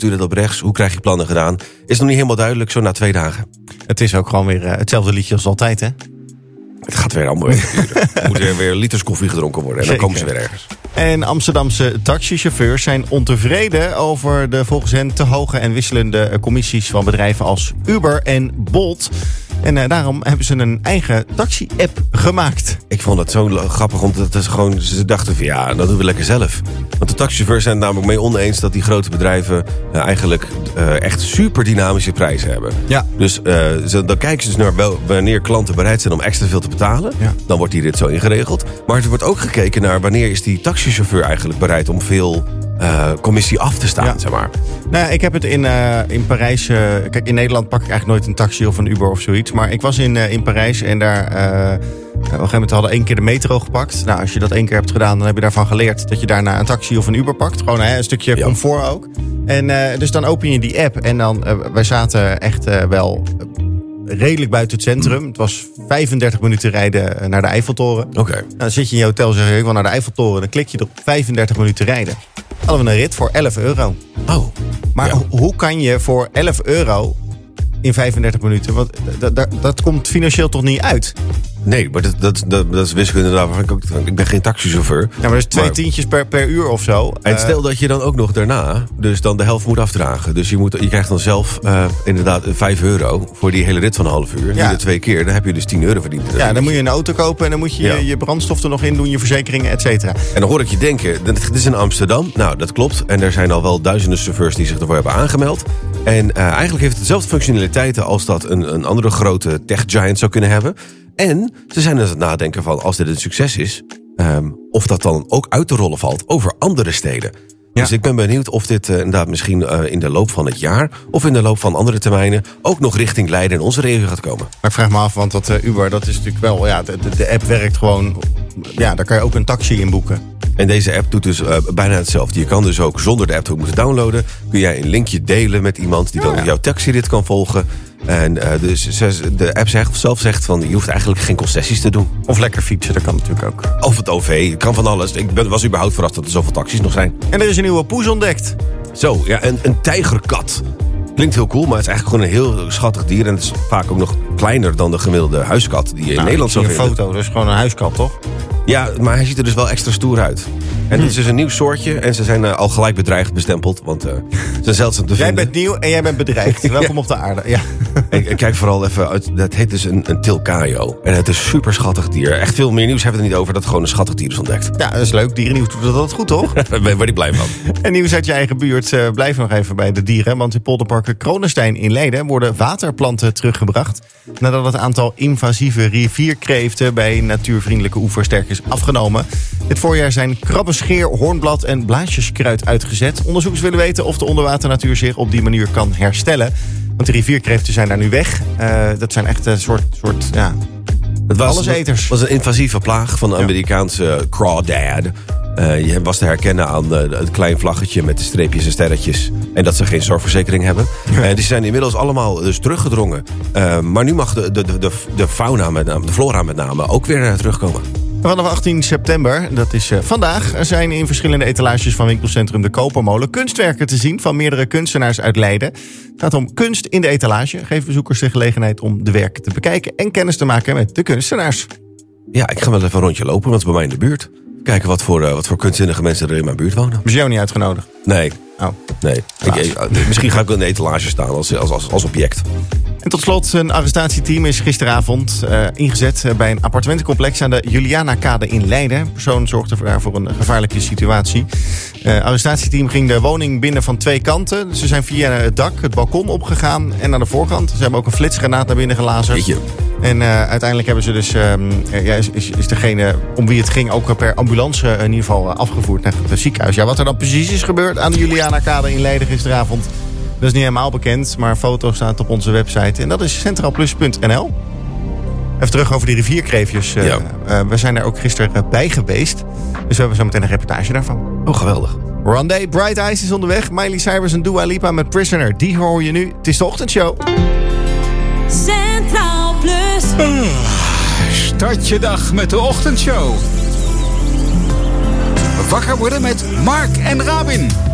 Stuur het op rechts. Hoe krijg je plannen gedaan? Is nog niet helemaal duidelijk, zo na 2 dagen. Het is ook gewoon weer hetzelfde liedje als altijd, hè? Het gaat weer allemaal weer duren. Er moet weer liters koffie gedronken worden. En dan komen ze weer ergens. En Amsterdamse taxichauffeurs zijn ontevreden over de volgens hen te hoge en wisselende commissies van bedrijven als Uber en Bolt. En daarom hebben ze een eigen taxi-app gemaakt. Ik vond het zo grappig, omdat het gewoon, ze dachten van ja, dat doen we lekker zelf. Want de taxichauffeurs zijn het namelijk mee oneens dat die grote bedrijven eigenlijk echt super dynamische prijzen hebben. Ja. Dus dan kijken ze dus naar wanneer klanten bereid zijn om extra veel te betalen. Ja. Dan wordt die rit zo ingeregeld. Maar er wordt ook gekeken naar wanneer is die taxichauffeur eigenlijk bereid om veel commissie af te staan, zeg maar. Nou, ik heb het in Parijs. Kijk, in Nederland pak ik eigenlijk nooit een taxi of een Uber of zoiets. Maar ik was in Parijs en daar op een gegeven moment hadden 1 keer de metro gepakt. Nou, als je dat 1 keer hebt gedaan, dan heb je daarvan geleerd dat je daarna een taxi of een Uber pakt. Gewoon een stukje comfort ook. En dus dan open je die app en dan wij zaten echt wel redelijk buiten het centrum. Het was 35 minuten rijden naar de Eiffeltoren. Oké. Dan zit je in je hotel, zeg je, ik wil naar de Eiffeltoren. Dan klik je erop 35 minuten rijden. Hadden we een rit voor €11. Oh. Maar hoe kan je voor €11 in 35 minuten... Want dat komt financieel toch niet uit? Nee, maar dat is wiskunde inderdaad. Ik ben geen taxichauffeur. Ja, maar dat is 2 tientjes per uur of zo. En stel dat je dan ook nog daarna dus dan de helft moet afdragen. Dus je krijgt dan zelf inderdaad €5 voor die hele rit van een half uur. Ja. 2 keer, dan heb je dus €10 verdiend. Ja, dan moet je een auto kopen en dan moet je je brandstof er nog in doen, je verzekeringen, et cetera. En dan hoor ik je denken, dit is in Amsterdam. Nou, dat klopt. En er zijn al wel duizenden chauffeurs die zich ervoor hebben aangemeld. En eigenlijk heeft het dezelfde functionaliteiten als dat een andere grote tech giant zou kunnen hebben. En ze zijn aan het nadenken van, als dit een succes is, of dat dan ook uit te rollen valt over andere steden. Ja. Dus ik ben benieuwd of dit inderdaad misschien in de loop van het jaar of in de loop van andere termijnen ook nog richting Leiden in onze regio gaat komen. Maar ik vraag me af, want dat Uber, dat is natuurlijk wel, de app werkt gewoon, daar kan je ook een taxi in boeken. En deze app doet dus bijna hetzelfde. Je kan dus ook zonder de app te moeten downloaden, kun jij een linkje delen met iemand die dan jouw taxirit kan volgen. En dus de app zelf zegt van, je hoeft eigenlijk geen concessies te doen. Of lekker fietsen, dat kan natuurlijk ook. Of het OV, kan van alles. Ik was überhaupt verrast dat er zoveel taxis nog zijn. En er is een nieuwe poes ontdekt. Zo, ja, een tijgerkat. Klinkt heel cool, maar het is eigenlijk gewoon een heel schattig dier. En het is vaak ook nog kleiner dan de gemiddelde huiskat die je in Nederland zou vinden. Een foto, dus gewoon een huiskat, toch? Ja, maar hij ziet er dus wel extra stoer uit. En het is dus een nieuw soortje. En ze zijn al gelijk bedreigd bestempeld. Want ze zijn zeldzaam te vinden. Jij bent nieuw en jij bent bedreigd. Welkom op de aarde. Ja. En kijk vooral even uit. Dat heet dus een tilcaio. En het is een super schattig dier. Echt veel meer nieuws hebben we er niet over. Dat het gewoon een schattig dier is ontdekt. Ja, dat is leuk. Dierennieuws doet dat goed, toch? Daar ben ik blij van. En nieuws uit je eigen buurt. Blijf nog even bij de dieren. Want in polderpark Kronenstein in Leiden worden waterplanten teruggebracht. Nadat het aantal invasieve rivierkreeften bij natuurvriendelijke oeversterk is afgenomen. Dit voorjaar zijn krabbenscheer, hoornblad en blaasjeskruid uitgezet. Onderzoekers willen weten of de onderwaternatuur zich op die manier kan herstellen. Want de rivierkreeften zijn daar nu weg. Dat zijn echt een soort alleseters. Het was een invasieve plaag van de Amerikaanse crawdad. Je was te herkennen aan het klein vlaggetje met de streepjes en sterretjes. En dat ze geen zorgverzekering hebben. Die zijn inmiddels allemaal dus teruggedrongen. Maar nu mag de fauna, de flora met name, ook weer terugkomen. Vanaf 18 september, dat is vandaag, zijn in verschillende etalages van winkelcentrum De Kopermolen kunstwerken te zien van meerdere kunstenaars uit Leiden. Het gaat om kunst in de etalage. Geeft bezoekers de gelegenheid om de werken te bekijken en kennis te maken met de kunstenaars. Ja, ik ga wel even een rondje lopen, want het is bij mij in de buurt. Kijken wat voor kunstzinnige mensen er in mijn buurt wonen. Ben je jou niet uitgenodigd? Nee. Oh. Nee. Misschien ga ik wel in de etalage staan als object. En tot slot, een arrestatieteam is gisteravond ingezet bij een appartementencomplex aan de Julianakade in Leiden. Een persoon zorgde daarvoor een gevaarlijke situatie. Het arrestatieteam ging de woning binnen van 2 kanten. Ze zijn via het dak, het balkon opgegaan en naar de voorkant. Ze hebben ook een flitsgranaat naar binnen gelazerd. En uiteindelijk hebben ze dus, is degene om wie het ging ook per ambulance in ieder geval afgevoerd naar het ziekenhuis. Ja, wat er dan precies is gebeurd aan de Julianakade in Leiden gisteravond, dat is niet helemaal bekend, maar foto staat op onze website. En dat is centraalplus.nl. Even terug over die rivierkreefjes. We zijn daar ook gisteren bij geweest. Dus we hebben zo meteen een reportage daarvan. Oh, geweldig. Rondé, Bright Eyes is onderweg. Miley Cyrus en Dua Lipa met Prisoner. Die hoor je nu. Het is de ochtendshow. Centraal Plus. Start je dag met de ochtendshow. Wakker worden met Mark en Rabin.